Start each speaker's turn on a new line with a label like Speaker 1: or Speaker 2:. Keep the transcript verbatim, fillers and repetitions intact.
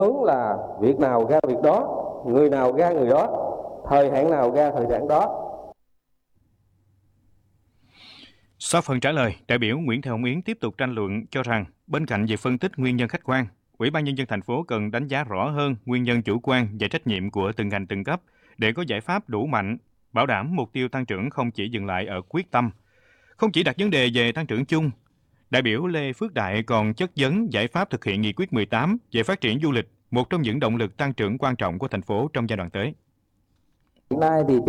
Speaker 1: hướng là việc nào ra việc đó, người nào ra người đó, thời hạn nào ra thời hạn đó.
Speaker 2: Sau phần trả lời, đại biểu Nguyễn Thị Hồng Yến tiếp tục tranh luận cho rằng bên cạnh việc phân tích nguyên nhân khách quan, Ủy ban Nhân dân thành phố cần đánh giá rõ hơn nguyên nhân chủ quan và trách nhiệm của từng ngành từng cấp để có giải pháp đủ mạnh, bảo đảm mục tiêu tăng trưởng không chỉ dừng lại ở quyết tâm. Không chỉ đặt vấn đề về tăng trưởng chung, đại biểu Lê Phước Đại còn chất vấn giải pháp thực hiện nghị quyết mười tám về phát triển du lịch, một trong những động lực tăng trưởng quan trọng của thành phố trong giai đoạn tới.
Speaker 1: Hiện nay thì